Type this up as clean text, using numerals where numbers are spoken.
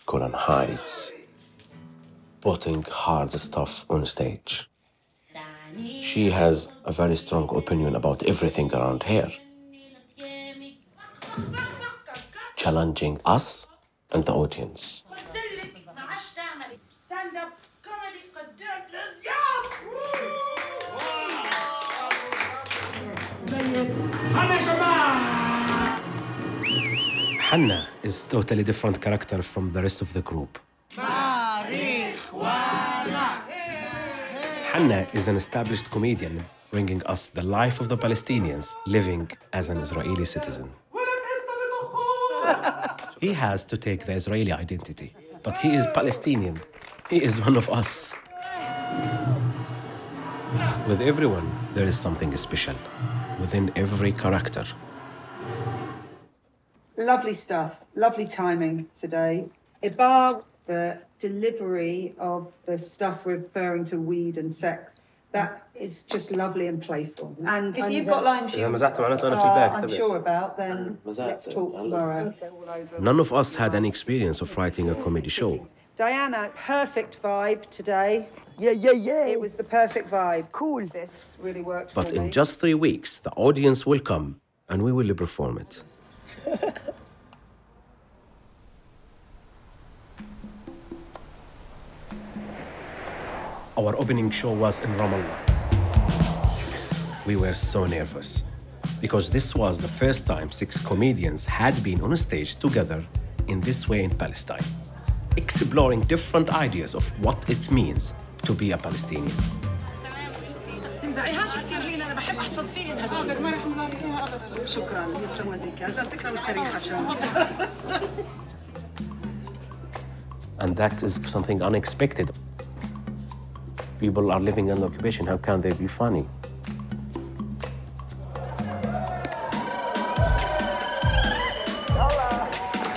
Golan Heights, putting hard stuff on stage. She has a very strong opinion about everything around here, challenging us and the audience. Hannah is a totally different character from the rest of the group. Hannah is an established comedian bringing us the life of the Palestinians living as an Israeli citizen. He has to take the Israeli identity, but he is Palestinian. He is one of us. With everyone, there is something special within every character. Lovely stuff, lovely timing today. Ibar, the delivery of the stuff referring to weed and sex, that is just lovely and playful. And if you've got lines I'm sure about, then let's talk tomorrow. None of us had any experience of writing a comedy show. Diana, perfect vibe today. Yeah. It was the perfect vibe. Cool. This really worked But for me. in just 3 weeks, the audience will come and we will perform it. Our opening show was in Ramallah. We were so nervous because this was the first time 6 comedians had been on a stage together in this way in Palestine, exploring different ideas of what it means to be a Palestinian. And that is something unexpected. People are living in occupation. How can they be funny?